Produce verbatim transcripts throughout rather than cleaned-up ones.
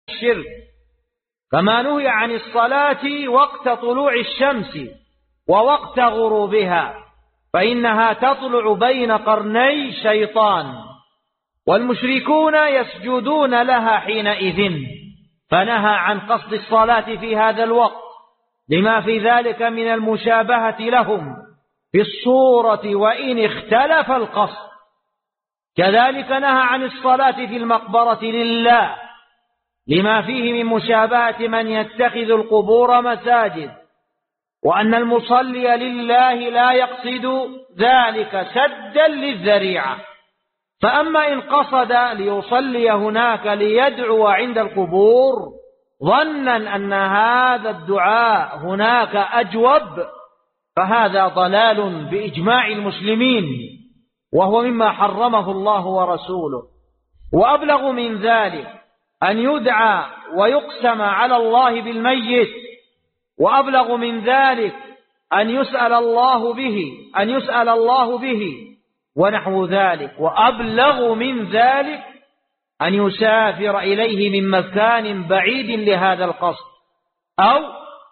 الشرك، كما نهي عن الصلاة وقت طلوع الشمس ووقت غروبها، فإنها تطلع بين قرني شيطان، والمشركون يسجدون لها حينئذ، فنهى عن قصد الصلاة في هذا الوقت لما في ذلك من المشابهة لهم في الصورة وإن اختلف القصد. كذلك نهى عن الصلاة في المقبرة لله لما فيه من مشابهة من يتخذ القبور مساجد، وأن المصلي لله لا يقصد ذلك سدا للذريعة. فأما إن قصد ليصلي هناك ليدعو عند القبور ظنا أن هذا الدعاء هناك أجوب، فهذا ضلال بإجماع المسلمين، وهو مما حرمه الله ورسوله. وأبلغ من ذلك أن يدعى ويقسم على الله بالميت، وأبلغ من ذلك أن يسأل الله به أن يسأل الله به ونحو ذلك، وأبلغ من ذلك أن يسافر إليه من مكان بعيد لهذا القصد، أو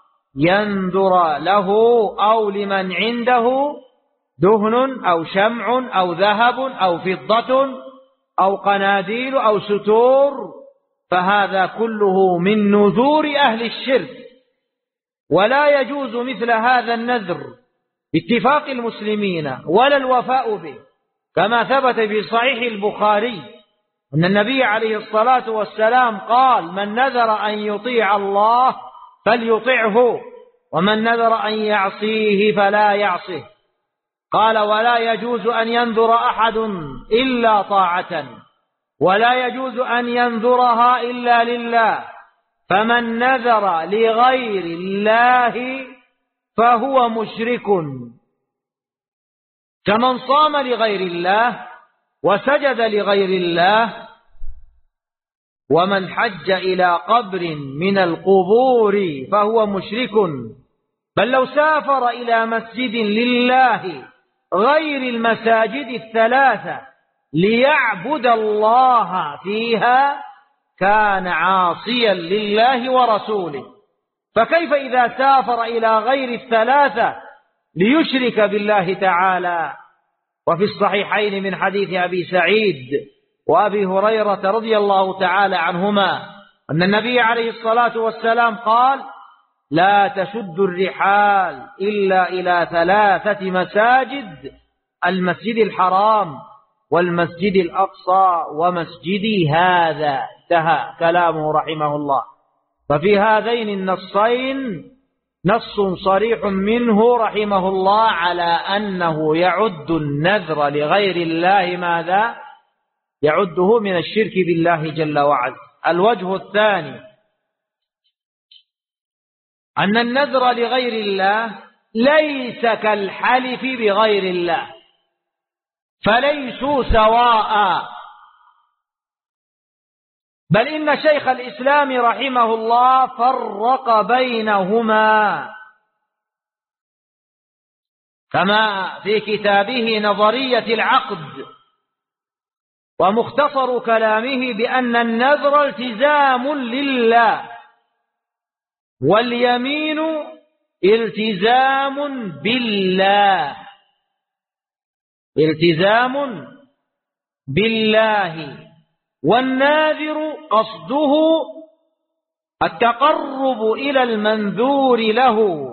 ينذر له أو لمن عنده دهن أو شمع أو ذهب أو فضة أو قناديل أو ستور، فهذا كله من نذور أهل الشرك، ولا يجوز مثل هذا النذر باتفاق المسلمين ولا الوفاء به، كما ثبت في صحيح البخاري أن النبي عليه الصلاة والسلام قال: من نذر أن يطيع الله فليطعه، ومن نذر أن يعصيه فلا يعصه. قال: ولا يجوز أن ينذر أحد إلا طاعة، ولا يجوز أن ينذرها إلا لله، فمن نذر لغير الله فهو مشرك، كمن صام لغير الله وسجد لغير الله، ومن حج إلى قبر من القبور فهو مشرك. بل لو سافر إلى مسجد لله غير المساجد الثلاثة ليعبد الله فيها كان عاصيا لله ورسوله، فكيف إذا سافر إلى غير الثلاثة ليشرك بالله تعالى؟ وفي الصحيحين من حديث أبي سعيد وأبي هريرة رضي الله تعالى عنهما أن النبي عليه الصلاة والسلام قال: لا تشد الرحال إلا إلى ثلاثة مساجد: المسجد الحرام والمسجد الأقصى ومسجدي هذا. انتهى كلامه رحمه الله. ففي هذين النصين نص صريح منه رحمه الله على أنه يعد النذر لغير الله ماذا؟ يعده من الشرك بالله جل وعلا. الوجه الثاني أن النذر لغير الله ليس كالحلف بغير الله، فليسوا سواء، بل إن شيخ الإسلام رحمه الله فرق بينهما، كما في كتابه نظرية العقد، ومختصر كلامه بأن النذر التزام لله، واليمين التزام بالله، التزام بالله، والناذر قصده التقرب إلى المنذور له،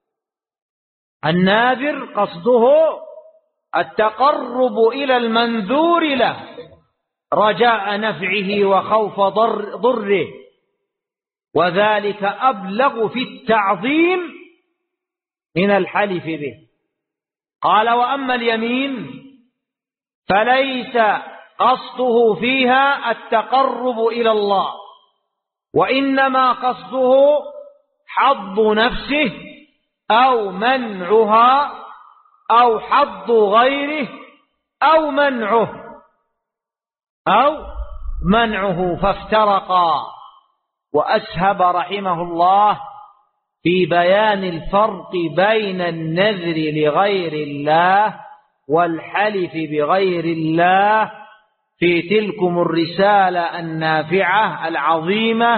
الناذر قصده التقرب إلى المنذور له رجاء نفعه وخوف ضر ضره، وذلك أبلغ في التعظيم من الحلف به. قال: وأما اليمين فليس قصده فيها التقرب إلى الله، وإنما قصده حظ نفسه أو منعها أو حظ غيره أو منعه أو منعه فافترقا. وأسهب رحمه الله في بيان الفرق بين النذر لغير الله والحلف بغير الله في تلكم الرسالة النافعة العظيمة